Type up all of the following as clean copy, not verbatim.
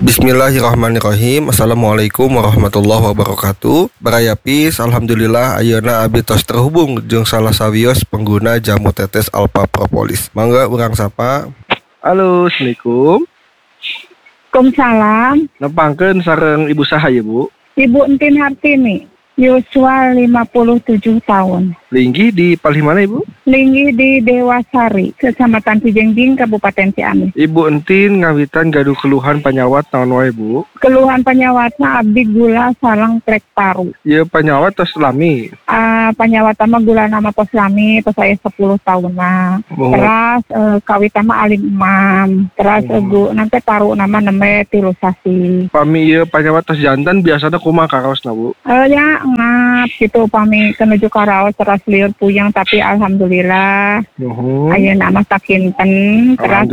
Bismillahirrahmanirrahim. Assalamualaikum warahmatullahi wabarakatuh. Barayapis, alhamdulillah ayeuna abdi tos terhubung jeung salah sawios pengguna jamu tetes Alpha Propolis. Mangga urang sapa. Halo, assalamualaikum. Waalaikumsalam. Nepangkeun sareng ibu saha ya, Bu? Ibu Entin Hartini, yuswa 57 tahun. Linggi di palih mana, Ibu? Linggi di Dewasari, Kecamatan Cijengjing, Kabupaten Ciamis. Ibu Entin ngawitan gaduh keluhan panyawat naon wae, Bu? Keluhan panyawatna abdi gula sareng trek paru. Ieu panyawat tos lami. Panyawat mah gula nama pos lami, pos saya 10 tahun nah. Terus kawit mah alim imam. Terus nanti paru nama neme tilusasi. Pami ieu panyawat tos jantan biasana kumaha karaosna, Bu? Ya ngap gitu pami kenuju karaos terus liur puyeng tapi alhamdulillah. Ayeuna mah sakinten. Terus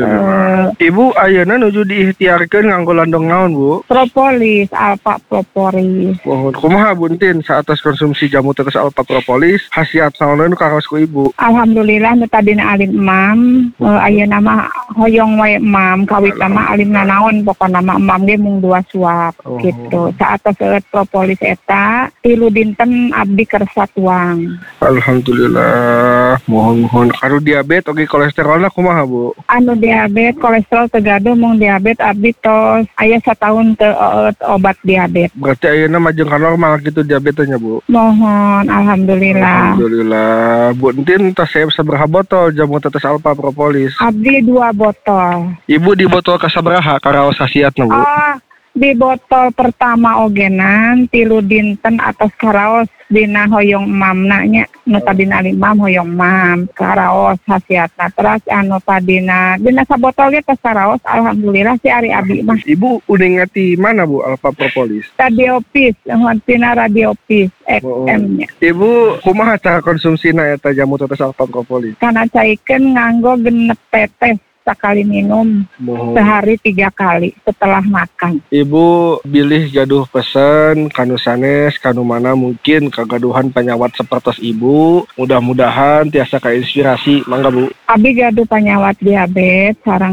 Ibu ayeuna nuju diikhtiarkeun nganggo landong naon, Bu? Propolis, Alpha Propolis. Kumaha Bu Entin saatas konsumsi jamu tetes Alpha Propolis khasiat naon nu karaos ku Ibu? Alhamdulillah nu tadina alim imam, ayeuna mah hoyong wae imam, kawit mah alim naon pokona mah imam ge mung 2 suap gitu. Saatas propolis eta 3 dinten abdi kersa tuang. Alhamdulillah. Mohon karo diabetes oge kolesterolna kumaha, Bu? Anu diabetes kolesterol tegaduh mung diabetes abdi tos aya satahun teu obat diabetes. Berarti ayeuna majeng ka normal gitu diabetesnya, Bu? Mohon alhamdulillah. Alhamdulillah. Bu Entin tos saya sabaraha botol jamu tetes Alpha Propolis? Abdi 2 botol. Ibu di botol kasabaraha karaos khasiatna, Bu? Di botol pertama ogenan 3 dinten atas karaos dina hoyong mamna nya nu tadina imam hoyong mam karaos khasiatna. Terus anu tadina dina sabotol ge tos karaos alhamdulillah si ari abi mah. Ibu udah ngati mana, Bu, Alpha Propolis? Radiopis, tina Radiopis XM nya. Ibu kumaha cara konsumsina eta jamu tetes Alpha Propolis? Kana caikeun nganggo genep tetes sekali minum sehari 3 kali setelah makan. Ibu bilih gaduh pesen kanu sanes kanu mana mungkin kagaduhan penyawat sepertos Ibu. Mudah-mudahan tiasa kainspirasi. Mangga, Bu. Abi gaduh penyawat diabetes sareng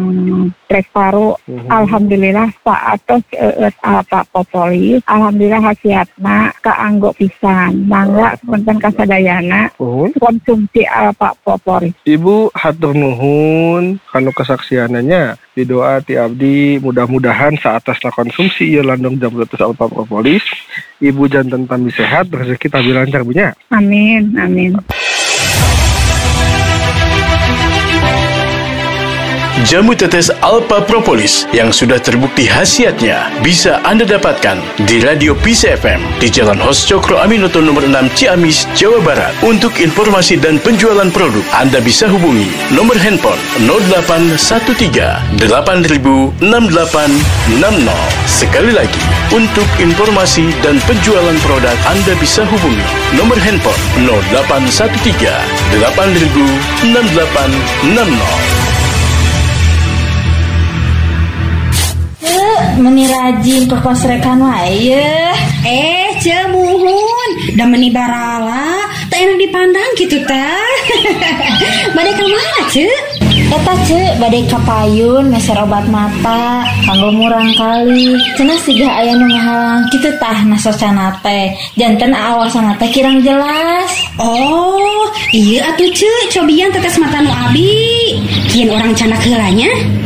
trek paru. Alhamdulillah saatos Alpha Propolis. Alhamdulillah khasiatna kaanggo pisan. Mangga punten kasadayana konsumsi Alpha Propolis. Ibu hatur nuhun kanu kesaksiananya di doa ti abdi mudah-mudahan saatasna konsumsi ieu landong jamu tetes Alpha Propolis Ibu janten tambi sehat rezeki tambi lancar, Bu nya. Amin amin. Jamu tetes Alpha Propolis yang sudah terbukti khasiatnya bisa Anda dapatkan di Radio Pisa FM di Jalan Hos Cokro Aminoto nomor 6 Ciamis, Jawa Barat. Untuk informasi dan penjualan produk, Anda bisa hubungi nomor handphone 0813 8000 6860. Sekali lagi, untuk informasi dan penjualan produk, Anda bisa hubungi nomor handphone 0813 8000 6860. Meni rajin ke kosrekan wae. Cemuhun da meni barala tak enak dipandang gitu tah. Bade ka mana, Ceu? Eta Ceu bade ka payun meser obat mata kanggo murang kali. Cenah siga aya nu ngahalang kitu tah nasocana teh. Janten awasana teh kirang jelas. Oh, iya atuh Ceu, cobian tetes mata nu abi. Kieun urang canak heulanya.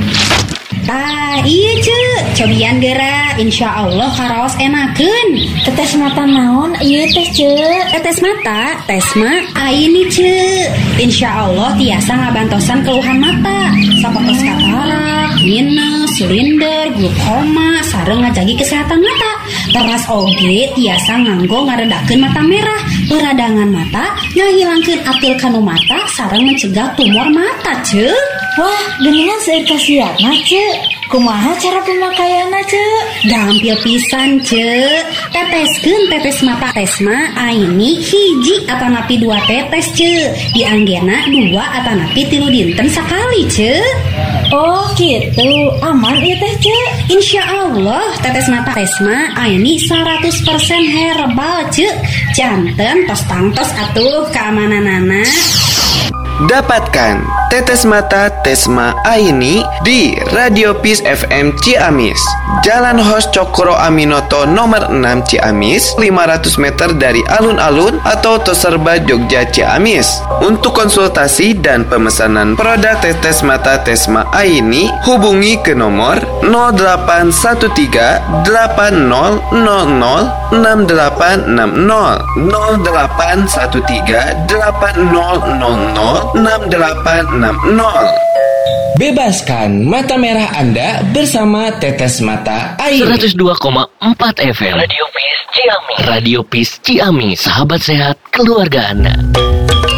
Iya Ceu, cobian geura insyaallah karaos enakeun. Tetes mata naon ieu teh Ceu? Tetes mata, tes mah ini Ceu. Insyaallah tiasa ngabantosan keluhan mata sapertos katarak, minus, silinder, glaukoma, sareng ngajagi kesehatan mata. Teras oge tiasa nganggo ngaredakeun mata merah, peradangan mata, ngahilangkeun atil kanu mata sareng mencegah tumor mata Ceu. Wah, geuningan seueur khasiatna Ceu. Kumaha cara pemakaianna Ceu? Gampil pisan Ceu. Teteskeun tetes mata tesma aini hiji atanapi 2 tetes Ceu. Dianggena 2 atanapi 3 dinten sakali Ceu. Oh gitu, aman ieu teh Ceu. Insyaallah tetes mata tesma aini 100% herbal Ceu. Janten tos tangtos atuh keamananana. Dapatkan tetes mata Tesma Aini di Radio Peace FM Ciamis, Jalan Hos Cokro Aminoto nomor 6 Ciamis, 500 meter dari alun-alun atau Toserba Jogja Ciamis. Untuk konsultasi dan pemesanan produk tetes mata Tesma Aini, hubungi ke nomor 0813 8000 6860 0813 8000 6860. Bebaskan mata merah Anda bersama Tetes Mata Aini. 102,4 FM Radio Peace Ciamis. Radio Peace Ciamis, sahabat sehat keluarga Anda.